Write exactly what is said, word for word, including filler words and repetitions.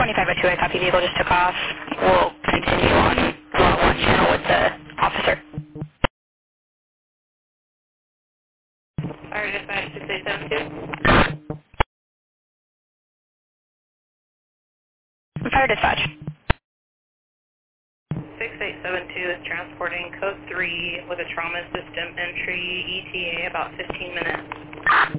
twenty-five oh two, I copy. Vehicle just took off. We'll continue on uh, one channel with the officer. Fire dispatch six eight seven two. Fire dispatch. six eight seven two is transporting code three with a trauma system entry E T A about fifteen minutes.